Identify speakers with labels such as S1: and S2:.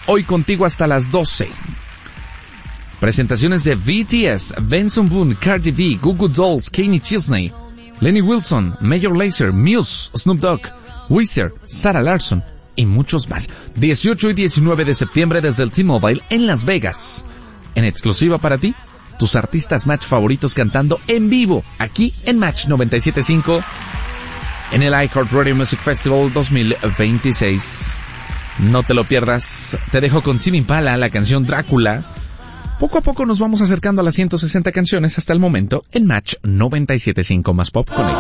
S1: hoy contigo hasta las 12. Presentaciones de BTS, Benson Boone, Cardi B, Goo Goo Dolls, Kanye Chesney, Lenny Wilson, Major Lazer, Muse, Snoop Dogg, Weezer, Sarah Larsson y muchos más. 18 y 19 de septiembre desde el T-Mobile en Las Vegas. En exclusiva para ti, tus artistas Match favoritos cantando en vivo aquí en Match 97.5 en el iHeartRadio Music Festival 2026. No te lo pierdas. Te dejo con Tame Impala, la canción Drácula. Poco a poco nos vamos acercando a las 160 canciones hasta el momento en Match 97.5 más pop con